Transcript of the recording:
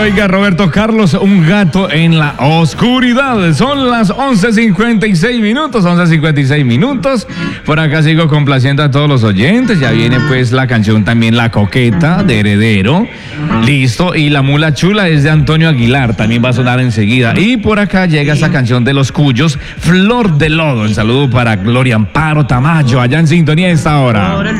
Oiga, Roberto Carlos, un gato en la oscuridad. Son las 11:56 minutos, 11:56 minutos. Por acá sigo complaciendo a todos los oyentes. Ya viene pues la canción también La Coqueta de Heredero. Listo. Y La Mula Chula es de Antonio Aguilar. También va a sonar enseguida. Y por acá llega esa canción de Los Cuyos, Flor de Lodo. Un saludo para Gloria Amparo Tamayo, allá en sintonía a esta hora.